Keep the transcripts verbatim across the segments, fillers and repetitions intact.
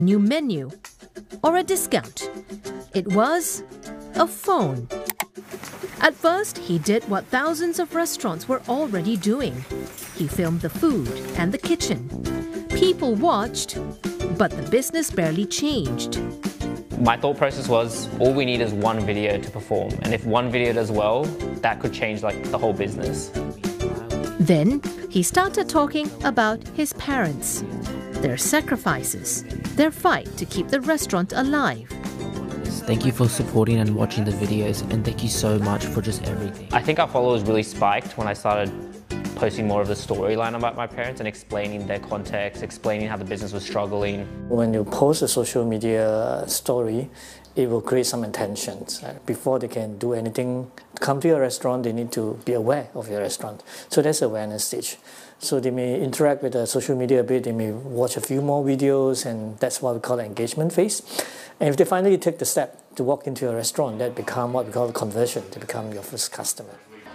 new menu, or a discount. It was a phone. At first, he did what thousands of restaurants were already doing. He filmed the food and the kitchen. People watched, but the business barely changed. My thought process was, all we need is one video to perform. And if one video does well, that could change like the whole business. Then he started talking about his parents, their sacrifices, their fight to keep the restaurant alive. Thank you for supporting and watching the videos, and thank you so much for just everything. I think our followers really spiked when I started posting more of the storyline about my parents and explaining their context, explaining how the business was struggling. When you post a social media story, it will create some attention. Before they can do anything, come to your restaurant, they need to be aware of your restaurant. So that's the awareness stage. So they may interact with the social media a bit, they may watch a few more videos, and that's what we call the engagement phase. And if they finally take the step to walk into your restaurant, that become what we call conversion. They become your first customer.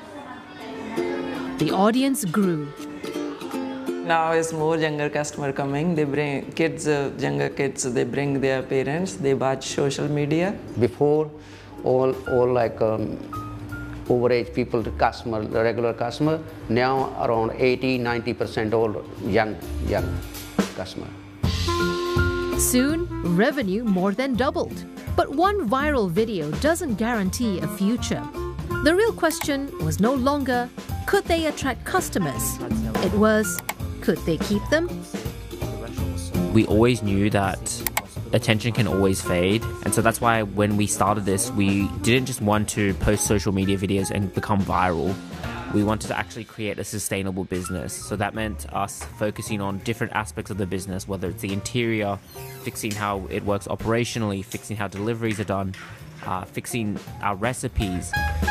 The audience grew. Now is more younger customer coming. They bring kids, uh, younger kids, they bring their parents, they watch social media. Before, all, all like um, overage people, the customer, the regular customer, now around eighty, ninety percent all young, young customer. Soon, revenue more than doubled. But one viral video doesn't guarantee a future. The real question was no longer, could they attract customers? It was, could they keep them? We always knew that attention can always fade, and so that's why when we started this, we didn't just want to post social media videos and become viral. We wanted to actually create a sustainable business. So that meant us focusing on different aspects of the business, whether it's the interior, fixing how it works operationally, fixing how deliveries are done, uh, fixing our recipes.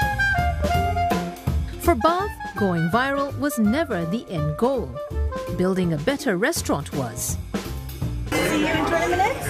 For Bhav, going viral was never the end goal. Building a better restaurant was. See you in twenty minutes.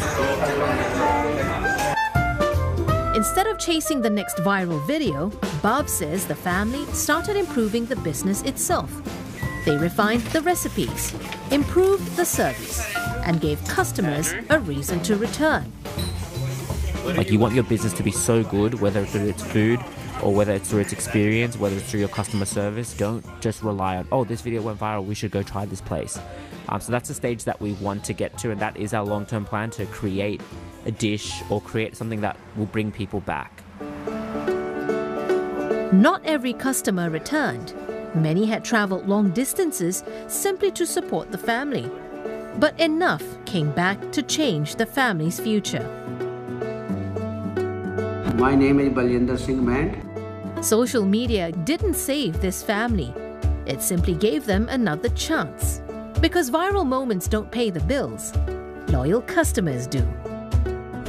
Instead of chasing the next viral video, Bhav says the family started improving the business itself. They refined the recipes, improved the service, and gave customers a reason to return. Like, you want your business to be so good, whether it's through its food or whether it's through its experience, whether it's through your customer service. Don't just rely on, oh, this video went viral, we should go try this place. Um, so that's the stage that we want to get to, and that is our long-term plan, to create a dish or create something that will bring people back. Not every customer returned. Many had traveled long distances simply to support the family. But enough came back to change the family's future. My name is Baljinder Singh Mand. Social media didn't save this family. It simply gave them another chance. Because viral moments don't pay the bills. Loyal customers do.